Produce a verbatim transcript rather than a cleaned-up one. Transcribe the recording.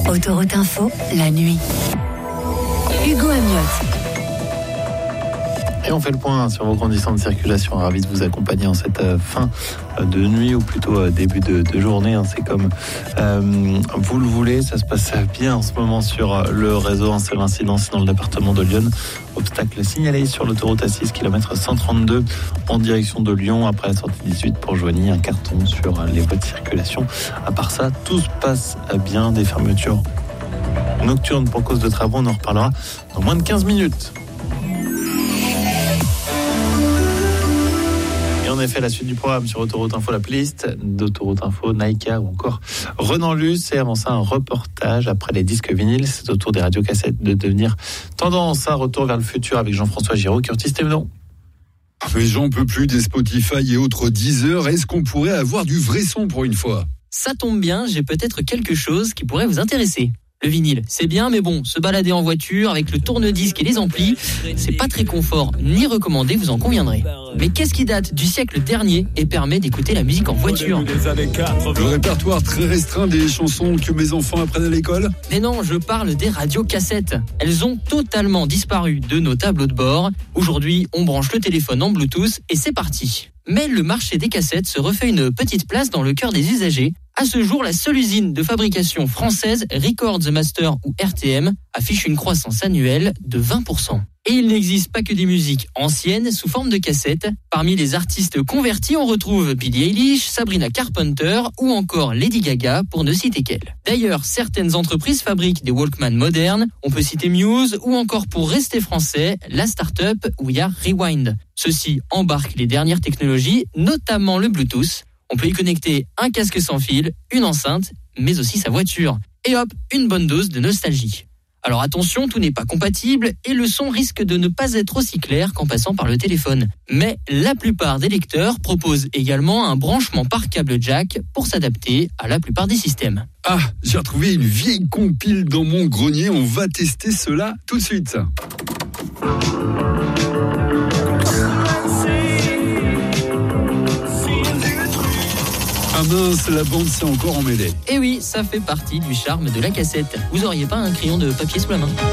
Autoroute Info, la nuit. Hugo Amiot. Et on fait le point sur vos conditions de circulation. Ravi de vous accompagner en cette euh, fin de nuit ou plutôt euh, début de, de journée. Hein. C'est comme euh, vous le voulez. Ça se passe bien en ce moment sur le réseau. Un seul incident, c'est dans le département de Lyon. Obstacle signalé sur l'autoroute A six, kilomètre cent trente-deux en direction de Lyon. Après la sortie dix-huit pour Joigny, un carton sur les voies de circulation. À part ça, tout se passe bien. Des fermetures nocturnes pour cause de travaux, on en reparlera dans moins de quinze minutes. En effet, la suite du programme sur Autoroute Info, la playlist d'Autoroute Info, Naïka ou encore Renan Luce. Et avant ça, un reportage après les disques vinyles. C'est au tour des radiocassettes de devenir tendance. Un retour vers le futur avec Jean-François Giraud, Curtis Thévenon. Mais j'en peux plus des Spotify et autres Deezer. Est-ce qu'on pourrait avoir du vrai son pour une fois ? Ça tombe bien, j'ai peut-être quelque chose qui pourrait vous intéresser. Le vinyle, c'est bien, mais bon, se balader en voiture avec le tourne-disque et les amplis, c'est pas très confort ni recommandé, vous en conviendrez. Mais qu'est-ce qui date du siècle dernier et permet d'écouter la musique en voiture ? Le répertoire très restreint des chansons que mes enfants apprennent à l'école ? Mais non, je parle des radiocassettes. Elles ont totalement disparu de nos tableaux de bord. Aujourd'hui, on branche le téléphone en Bluetooth et c'est parti. Mais le marché des cassettes se refait une petite place dans le cœur des usagers. À ce jour, la seule usine de fabrication française, Records Master ou R T M, affiche une croissance annuelle de vingt pour cent. Et il n'existe pas que des musiques anciennes sous forme de cassettes. Parmi les artistes convertis, on retrouve Billie Eilish, Sabrina Carpenter ou encore Lady Gaga, pour ne citer qu'elle. D'ailleurs, certaines entreprises fabriquent des Walkman modernes. On peut citer Muse ou encore, pour rester français, la start-up We Are Rewind. Ceux-ci embarquent les dernières technologies, notamment le Bluetooth. On peut y connecter un casque sans fil, une enceinte, mais aussi sa voiture. Et hop, une bonne dose de nostalgie. Alors attention, tout n'est pas compatible et le son risque de ne pas être aussi clair qu'en passant par le téléphone. Mais la plupart des lecteurs proposent également un branchement par câble jack pour s'adapter à la plupart des systèmes. Ah, j'ai retrouvé une vieille compile dans mon grenier. On va tester cela tout de suite. Ah mince, la bande s'est encore emmêlée. Et oui, ça fait partie du charme de la cassette. Vous auriez pas un crayon de papier sous la main ?